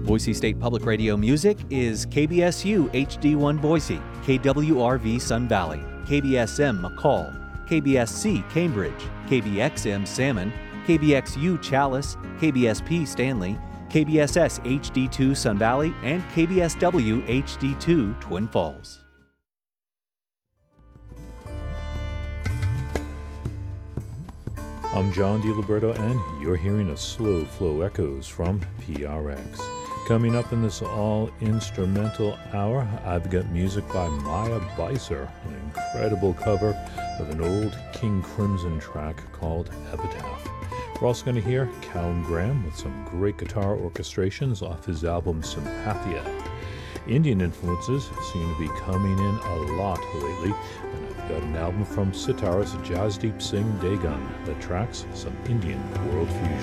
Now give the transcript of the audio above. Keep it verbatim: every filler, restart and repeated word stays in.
Boise State Public Radio music is K B S U H D one Boise, K W R V Sun Valley, K B S M McCall, K B S C Cambridge, K B X M Salmon, K B X U Chalice, K B S P Stanley, K B S S H D two Sun Valley, and K B S W H D two Twin Falls. I'm John DiLiberto, and you're hearing a Slow Flow Echoes from P R X. Coming up in this all-instrumental hour, I've got music by Maya Beiser, an incredible cover of an old King Crimson track called Epitaph. We're also going to hear Calum Graham with some great guitar orchestrations off his album Sympathia. Indian influences seem to be coming in a lot lately, and I've got an album from Sitar's Jasdeep Singh Degan that tracks some Indian world fusion.